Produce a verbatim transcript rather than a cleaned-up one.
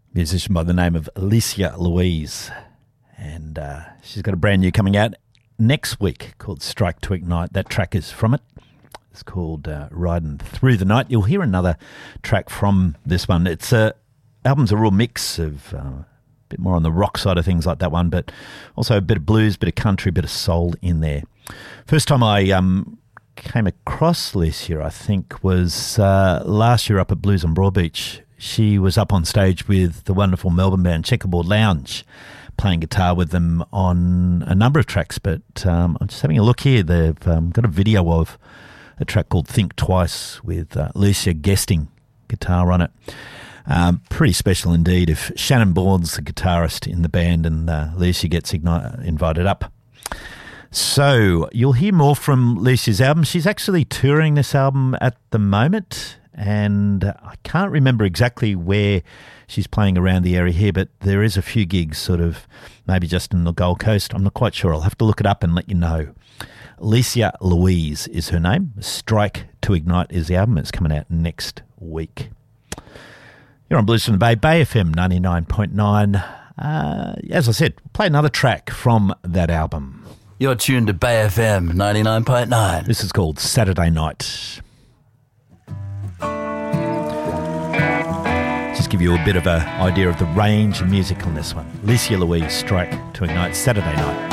musician by the name of Alicia Louise. And uh, she's got a brand new coming out next week called Strike to Ignite. That track is from it. It's called uh, Riding Through the Night. You'll hear another track from this one. It's a album's a real mix of uh, a bit more on the rock side of things like that one, but also a bit of blues, bit of country, bit of soul in there. First time I um, came across Alicia, I think, was uh, last year up at Blues on Broadbeach. She was up on stage with the wonderful Melbourne band Checkerboard Lounge, playing guitar with them on a number of tracks, but um, I'm just having a look here. They've um, got a video of a track called Think Twice with uh, Alicia guesting guitar on it. Um, pretty special indeed if Shannon Bourne's the guitarist in the band and uh, Alicia gets igni- invited up. So you'll hear more from Alicia's album. She's actually touring this album at the moment, and I can't remember exactly where she's playing around the area here, but there is a few gigs sort of maybe just in the Gold Coast. I'm not quite sure. I'll have to look it up and let you know. Alicia Louise is her name. Strike to Ignite is the album. It's coming out next week. You're on Blues from the Bay, Bay F M ninety-nine point nine. Uh, as I said, we'll play another track from that album. You're tuned to Bay F M ninety-nine point nine. This is called Saturday Night. Just give you a bit of an idea of the range of music on this one. Alicia Louise, Strike to Ignite, Saturday Night.